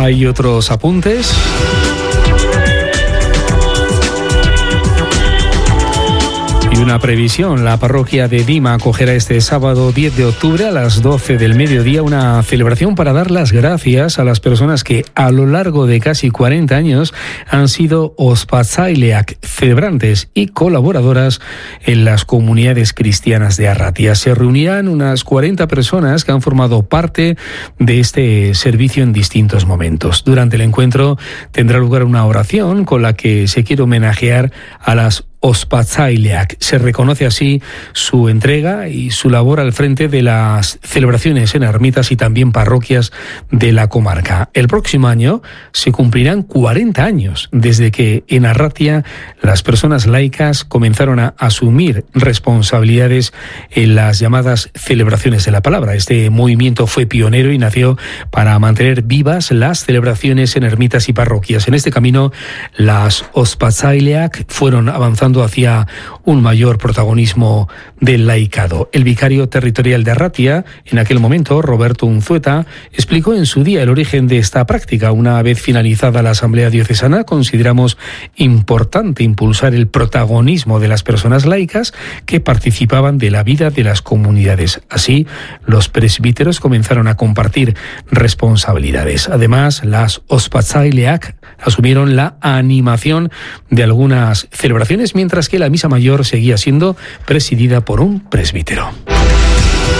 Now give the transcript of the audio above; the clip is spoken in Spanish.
Hay otros apuntes. Y una previsión, la parroquia de Dima acogerá este sábado 10 de octubre a las 12 del mediodía una celebración para dar las gracias a las personas que a lo largo de casi 40 años han sido ospazaileak, celebrantes y colaboradoras en las comunidades cristianas de Arratia. Se reunirán unas 40 personas que han formado parte de este servicio en distintos momentos. Durante el encuentro tendrá lugar una oración con la que se quiere homenajear a las ospazaileak. Se reconoce así su entrega y su labor al frente de las celebraciones en ermitas y también parroquias de la comarca. El próximo año se cumplirán 40 años desde que en Arratia las personas laicas comenzaron a asumir responsabilidades en las llamadas celebraciones de la palabra. Este movimiento fue pionero y nació para mantener vivas las celebraciones en ermitas y parroquias. En este camino, las ospazaileak fueron avanzando hacia un mayor protagonismo del laicado. El vicario territorial de Arratia, en aquel momento, Roberto Unzueta, explicó en su día el origen de esta práctica. Una vez finalizada la Asamblea Diocesana, consideramos importante impulsar el protagonismo de las personas laicas que participaban de la vida de las comunidades. Así, los presbíteros comenzaron a compartir responsabilidades. Además, las ospazaileak asumieron la animación de algunas celebraciones, mientras que la misa mayor seguía siendo presidida por un presbítero.